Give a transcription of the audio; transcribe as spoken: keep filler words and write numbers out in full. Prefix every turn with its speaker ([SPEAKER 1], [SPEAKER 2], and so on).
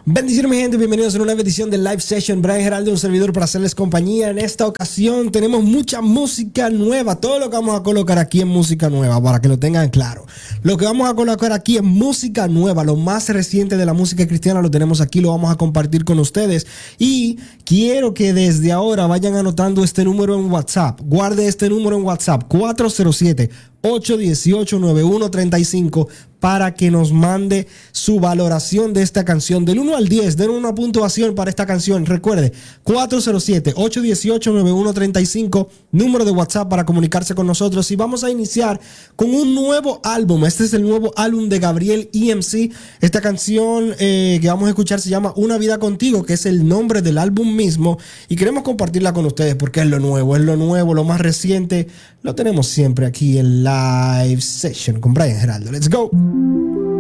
[SPEAKER 1] Bendiciones, mi gente, bienvenidos a una nueva edición de Live Session. Brian Geraldo, un servidor para hacerles compañía. En esta ocasión tenemos mucha música nueva. Todo lo que vamos a colocar aquí es música nueva, para que lo tengan claro. Lo que vamos a colocar aquí es música nueva. Lo más reciente de la música cristiana lo tenemos aquí, lo vamos a compartir con ustedes. Y quiero que desde ahora vayan anotando este número en WhatsApp. Guarde este número en WhatsApp, cuatro cero siete, ocho uno ocho, nueve uno tres cinco, para que nos mande su valoración de esta canción. Del uno al diez, den una puntuación para esta canción. Recuerde, cuatro cero siete, ocho uno ocho, nueve uno tres cinco, número de WhatsApp para comunicarse con nosotros. Y vamos a iniciar con un nuevo álbum. Este es el nuevo álbum de Gabriel E M C. Esta canción eh, que vamos a escuchar se llama Una Vida Contigo, que es el nombre del álbum mismo. Y queremos compartirla con ustedes porque es lo nuevo, es lo nuevo, lo más reciente. Lo tenemos siempre aquí en Live Session con Brian Geraldo. Let's go.